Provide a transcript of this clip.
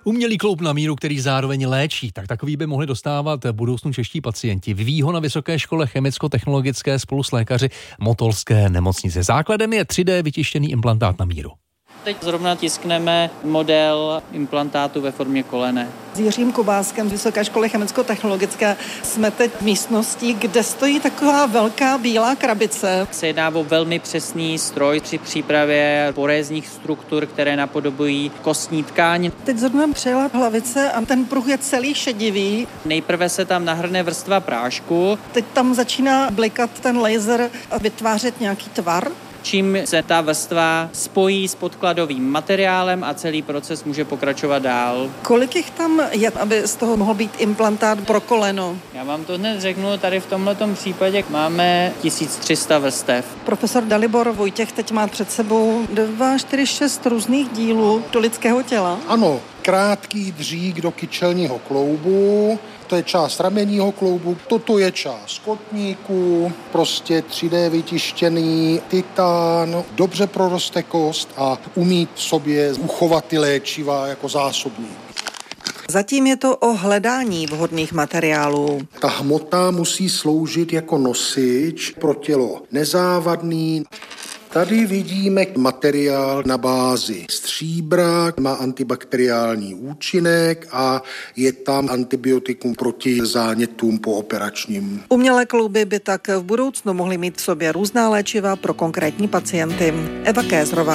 Umělý kloub na míru, který zároveň léčí, tak takový by mohli dostávat v budoucnu čeští pacienti. Vyvíjí ho na Vysoké škole chemicko-technologické spolu s lékaři Motolské nemocnice. Základem je 3D vytištěný implantát na míru. Teď zrovna tiskneme model implantátu ve formě kolene. S Jiřím Kubáskem z Vysoké školy chemicko-technologické jsme teď v místnosti, kde stojí taková velká bílá krabice. Se jedná o velmi přesný stroj při přípravě porézních struktur, které napodobují kostní tkáň. Teď zrovna přijela hlavice a ten pruh je celý šedivý. Nejprve se tam nahrne vrstva prášku. Teď tam začíná blikat ten laser a vytvářet nějaký tvar. Čím se ta vrstva spojí s podkladovým materiálem a celý proces může pokračovat dál. Kolik jich tam je, aby z toho mohl být implantát pro koleno? Já vám to hned řeknu, tady v tomhletom případě máme 1300 vrstev. Profesor Dalibor Vojtěch teď má před sebou 2, 4, 6 různých dílů do lidského těla. Ano, krátký dřík do kyčelního kloubu, to je část ramenního kloubu, toto je část kotníku, prostě 3D vytištěný titán, dobře proroste kost a umí v sobě uchovat ty léčiva jako zásobník. Zatím je to o hledání vhodných materiálů. Ta hmota musí sloužit jako nosič pro tělo nezávadný. Tady vidíme materiál na bázi stříbra, má antibakteriální účinek a je tam antibiotikum proti zánětům pooperačním. Umělé klouby by tak v budoucnu mohly mít v sobě různá léčiva pro konkrétní pacienty. Eva Kézrová.